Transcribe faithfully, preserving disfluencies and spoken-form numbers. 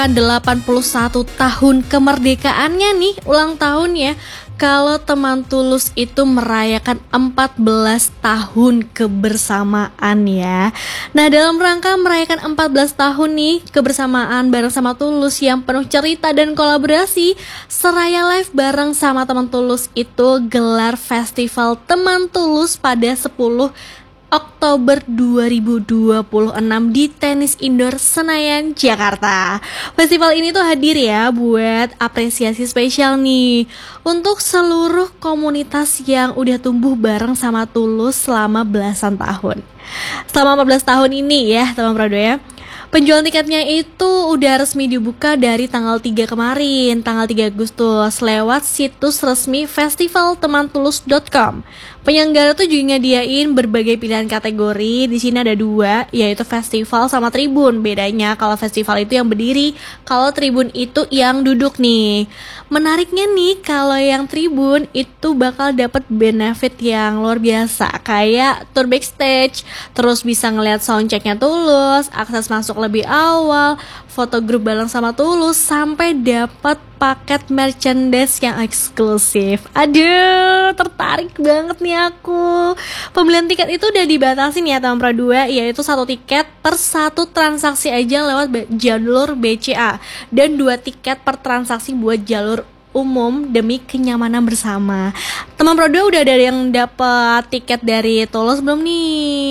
delapan puluh satu tahun kemerdekaannya nih, ulang tahun ya. Kalau Teman Tulus itu merayakan empat belas tahun kebersamaan ya. Nah, dalam rangka merayakan empat belas tahun nih kebersamaan bareng sama Tulus yang penuh cerita dan kolaborasi, Seraya Live bareng sama Teman Tulus itu gelar festival Teman Tulus pada sepuluh Oktober dua ribu dua puluh enam di Tenis Indoor Senayan, Jakarta. Festival ini tuh hadir ya buat apresiasi spesial nih untuk seluruh komunitas yang udah tumbuh bareng sama Tulus selama belasan tahun. Selama empat belas tahun ini ya, teman Prado ya. Penjualan tiketnya itu udah resmi dibuka dari tanggal tiga kemarin, tanggal tiga Agustus lewat situs resmi festival teman tulus dot com. Penyelenggara tuh juga nyediain berbagai pilihan kategori. Di sini ada dua, yaitu festival sama tribun. Bedanya kalau festival itu yang berdiri, kalau tribun itu yang duduk nih. Menariknya nih, kalau yang tribun itu bakal dapat benefit yang luar biasa, kayak tour backstage, terus bisa ngeliat soundchecknya Tulus, akses masuk lebih awal, foto grup bareng sama Tulus, sampai dapat paket merchandise yang eksklusif. Aduh, tertarik banget nih aku. Pembelian tiket itu udah dibatasin ya teman Pro dua, yaitu satu tiket per satu transaksi aja lewat jalur B C A dan dua tiket per transaksi buat jalur umum demi kenyamanan bersama. Teman Pro dua udah ada yang dapat tiket dari Tulus belum nih?